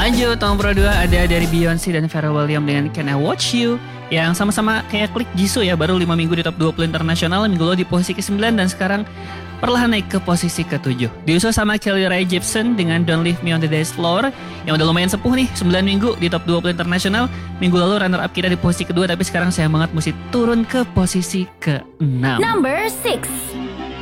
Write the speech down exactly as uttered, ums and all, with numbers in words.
Lanjut, nomor dua ada dari Beyonce dan Pharrell Williams dengan Can I Watch You, yang sama-sama kayak klik Jisoo ya, baru lima minggu di top dua puluh internasional, minggu lalu di posisi kesembilan dan sekarang perlahan naik ke posisi ketujuh. Diusul sama Kelly Rae Jepsen dengan Don't Leave Me on the Dance Floor, yang udah lumayan sepuh nih, sembilan minggu di top dua puluh internasional. Minggu lalu runner up kita di posisi kedua, tapi sekarang sayang banget mesti turun ke posisi keenam. Number six.